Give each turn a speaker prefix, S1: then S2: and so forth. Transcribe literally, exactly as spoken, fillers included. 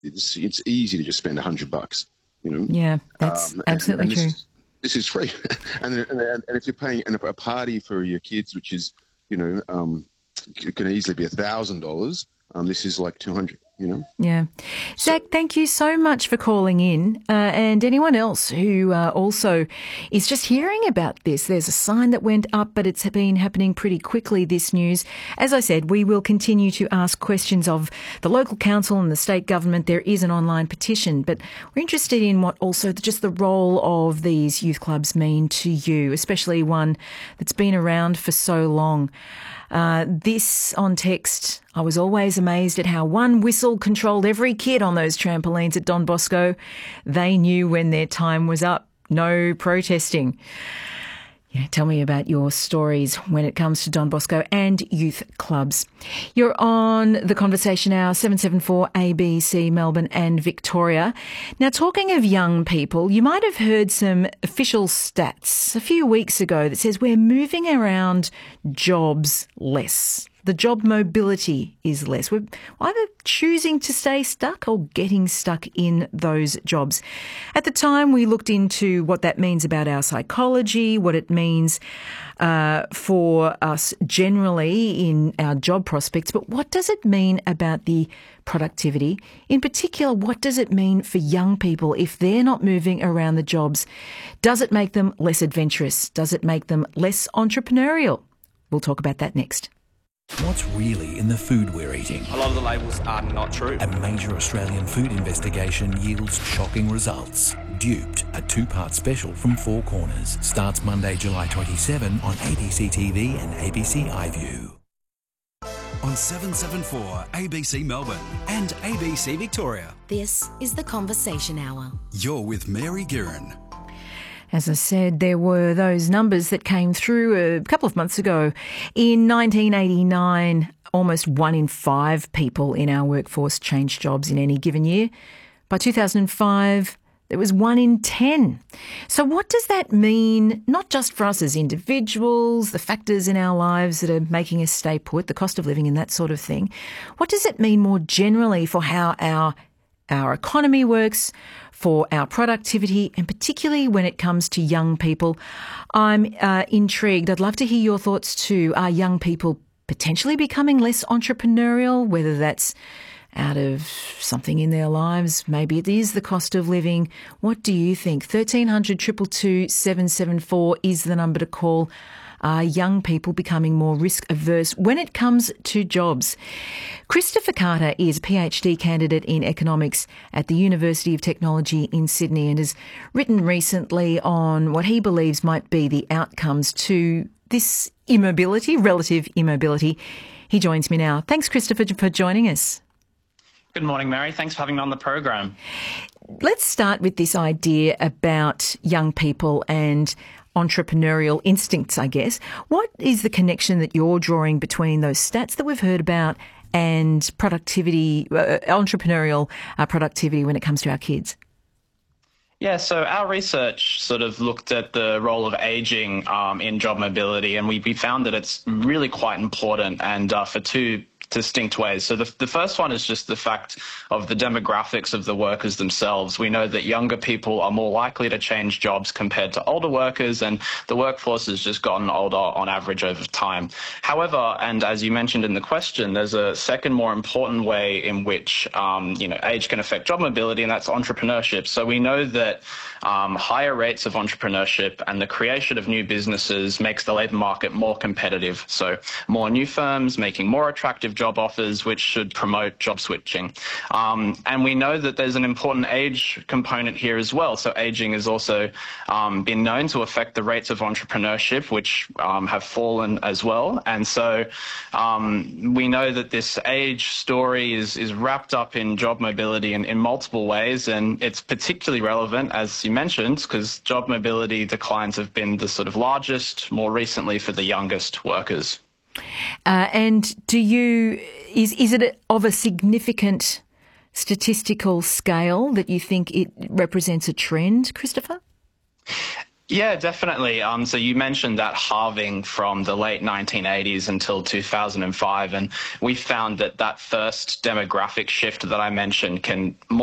S1: it's, it's easy to just spend a hundred bucks, you know?
S2: Yeah, that's
S1: um,
S2: absolutely
S1: and, and
S2: true.
S1: This is, this is free. and, and and if you're paying a party for your kids, which is, you know, um, it can easily be a thousand dollars. Um, this is like two hundred. You know?
S2: Yeah. Zach, thank you so much for calling in. Uh, and anyone else who uh, also is just hearing about this, there's a sign that went up, but it's been happening pretty quickly, this news. As I said, we will continue to ask questions of the local council and the state government. There is an online petition, but we're interested in what also just the role of these youth clubs mean to you, especially one that's been around for so long. Uh, this on text, I was always amazed at how one whistle controlled every kid on those trampolines at Don Bosco. They knew when their time was up. No protesting. Yeah, tell me about your stories when it comes to Don Bosco and youth clubs. You're on the Conversation Hour, seven seven four A B C Melbourne and Victoria. Now, talking of young people, you might have heard some official stats a few weeks ago that says we're moving around jobs less. The job mobility is less. We're either choosing to stay stuck or getting stuck in those jobs. At the time, we looked into what that means about our psychology, what it means uh, for us generally in our job prospects, but what does it mean about the productivity? In particular, what does it mean for young people if they're not moving around the jobs? Does it make them less adventurous? Does it make them less entrepreneurial? We'll talk about that next.
S3: What's really in the food we're eating?
S4: A lot of the labels are not true.
S3: A major Australian food investigation yields shocking results. Duped, a two-part special from Four Corners, starts Monday, July twenty-seventh on A B C T V and A B C iView.
S5: On seven seven four A B C Melbourne and A B C Victoria.
S6: This is the Conversation Hour.
S5: You're with Mary Guerin.
S2: As I said, there were those numbers that came through a couple of months ago. In nineteen eighty-nine, almost one in five people in our workforce changed jobs in any given year. By two thousand five, it was one in ten. So what does that mean, not just for us as individuals, the factors in our lives that are making us stay put, the cost of living and that sort of thing? What does it mean more generally for how our our economy works, for our productivity, and particularly when it comes to young people? I'm uh, intrigued. I'd love to hear your thoughts too. Are young people potentially becoming less entrepreneurial, whether that's out of something in their lives? Maybe it is the cost of living. What do you think? thirteen hundred, two two two, seven seven four is the number to call. Are young people becoming more risk-averse when it comes to jobs? Christopher Carter is a PhD candidate in economics at the University of Technology in Sydney and has written recently on what he believes might be the outcomes to this immobility, relative immobility. He joins me now. Thanks, Christopher, for joining us.
S4: Good morning, Mary. Thanks for having me on the program.
S2: Let's start with this idea about young people and entrepreneurial instincts, I guess. What is the connection that you're drawing between those stats that we've heard about and productivity, uh, entrepreneurial uh, productivity when it comes to our kids?
S4: Yeah, so our research sort of looked at the role of ageing um, in job mobility, and we, we found that it's really quite important, and uh, for two distinct ways. So the, the first one is just the fact of the demographics of the workers themselves. We know that younger people are more likely to change jobs compared to older workers, and the workforce has just gotten older on average over time. However, and as you mentioned in the question, there's a second more important way in which um, you know, age can affect job mobility, and that's entrepreneurship. So we know that um, higher rates of entrepreneurship and the creation of new businesses makes the labour market more competitive. So more new firms making more attractive job offers, which should promote job switching. Um, and we know that there's an important age component here as well. So aging has also um, been known to affect the rates of entrepreneurship, which um, have fallen as well. And so um, we know that this age story is, is wrapped up in job mobility in, in multiple ways. And it's particularly relevant, as you mentioned, because job mobility declines have been the sort of largest more recently for the youngest workers.
S2: Uh, and do you, is, is it of a significant statistical scale that you think it represents a trend, Christopher?
S4: Yeah, definitely. Um, so you mentioned that halving from the late nineteen eighties until two thousand five, and we found that that first demographic shift that I mentioned can more